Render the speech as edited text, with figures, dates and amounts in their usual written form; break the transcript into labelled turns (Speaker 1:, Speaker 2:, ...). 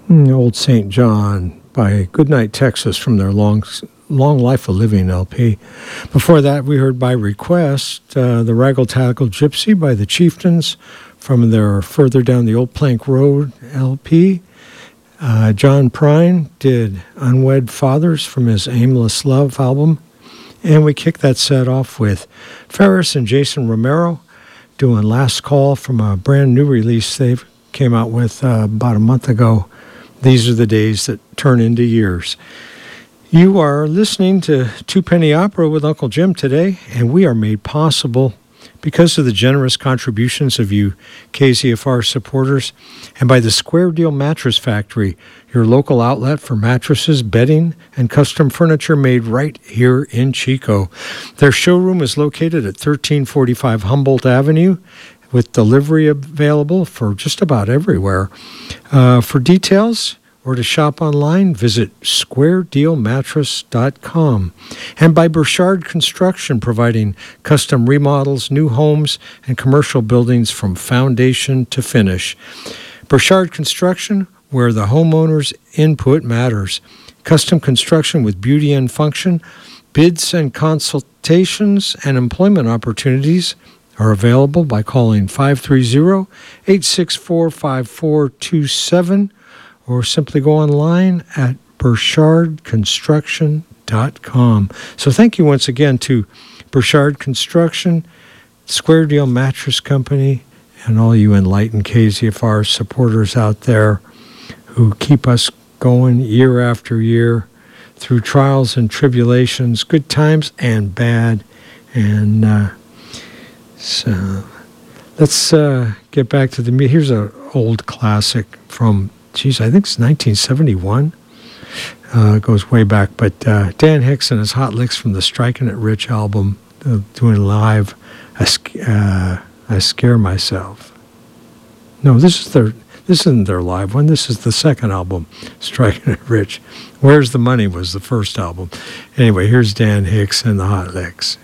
Speaker 1: Old St. John by Goodnight, Texas from their Long Life of Living LP. Before that, we heard by request the Raggle Taggle Gypsy by the Chieftains from their Further Down the Old Plank Road LP. John Prine did Unwed Fathers from his Aimless Love album. And we kicked that set off with Ferris and Jason Romero doing Last Call from a brand new release they came out with about a month ago. These are the days that turn into years. You are listening to Two Penny Opera with Uncle Jim today, and we are made possible because of the generous contributions of you KZFR supporters and by the Square Deal Mattress Factory, your local outlet for mattresses, bedding, and custom furniture made right here in Chico. Their showroom is located at 1345 Humboldt Avenue, with delivery available for just about everywhere. For details or to shop online, visit squaredealmattress.com. And by Burchard Construction, providing custom remodels, new homes, and commercial buildings from foundation to finish. Burchard Construction, where the homeowner's input matters. Custom construction with beauty and function, bids and consultations and employment opportunities are available by calling 530-864-5427 or simply go online at burchardconstruction.com. So thank you once again to Burchard Construction, Square Deal Mattress Company, and all you enlightened KZFR supporters out there who keep us going year after year through trials and tribulations, good times and bad. And so let's get back to the music. Here's an old classic from, I think it's 1971. It goes way back. But Dan Hicks and his Hot Licks from the Striking It Rich album, doing live, I Scare Myself. No, this isn't their live one. This is the second album, Striking It Rich. Where's the Money was the first album. Anyway, here's Dan Hicks and the Hot Licks.